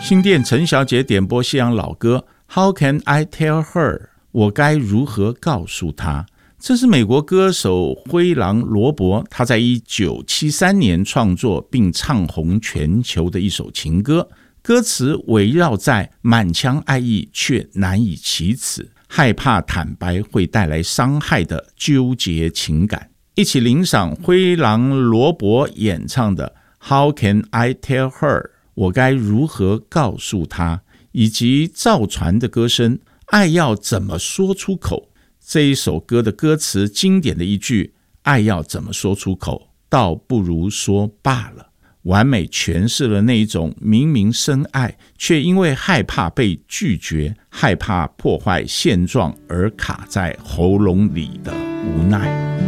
新店陈小姐点播西洋老歌 How Can I Tell Her 我该如何告诉她。这是美国歌手灰狼罗伯他在1973年创作并唱红全球的一首情歌，歌词围绕在满腔爱意却难以启齿，害怕坦白会带来伤害的纠结情感。一起聆赏灰狼罗伯演唱的 How Can I Tell Her 我该如何告诉她，以及赵传的歌声爱要怎么说出口。这一首歌的歌词经典的一句爱要怎么说出口，倒不如说罢了，完美诠释了那一种明明深爱却因为害怕被拒绝，害怕破坏现状而卡在喉咙里的无奈。